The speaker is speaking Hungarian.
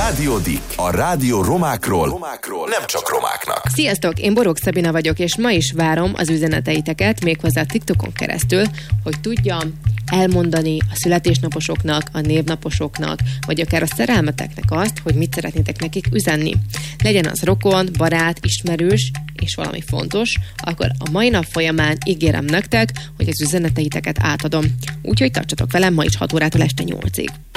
Rádió Dick. A rádió romákról, nem csak romáknak. Sziasztok, én Borok Szabina vagyok, és ma is várom az üzeneteiteket, méghozzá a TikTokon keresztül, hogy tudjam elmondani a születésnaposoknak, a névnaposoknak, vagy akár a szerelmeteknek azt, hogy mit szeretnétek nekik üzenni. Legyen az rokon, barát, ismerős, és valami fontos, akkor a mai nap folyamán ígérem nektek, hogy az üzeneteiteket átadom. Úgyhogy tartsatok velem ma is 6 órától este 8-ig.